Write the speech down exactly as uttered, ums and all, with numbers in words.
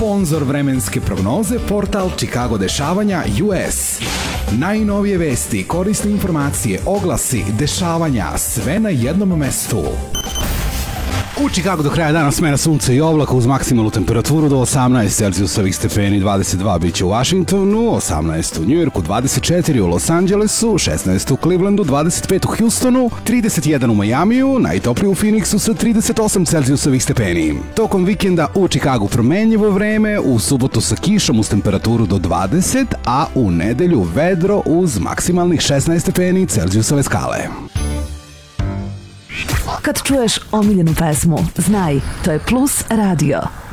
Sponzor vremenske prognoze, portal Chicago dešavanja U S. Najnovije vesti, korisne informacije, oglasi, dešavanja, sve na jednom mestu. U Chicago do kraja dana smena sunca i oblaka uz maksimalnu temperaturu do osamnaest Celzijusovih stepeni, dvadeset dva biće u Washingtonu, osamnaest u Njujorku, dvadeset četiri u Los Angelesu, šesnaest u Clevelandu, dvadeset pet u Houstonu, trideset jedan u Majamiju, najtoplije u Phoenixu sa trideset osam Celzijusovih stepeni. Tokom vikenda u Chicagu promenljivo vreme, u subotu sa kišom uz temperaturu do dvadeset, a u nedelju vedro uz maksimalnih šesnaest stepeni Celzijusove skale. Kad čuješ omiljenu pesmu, znaj, to je Plus Radio.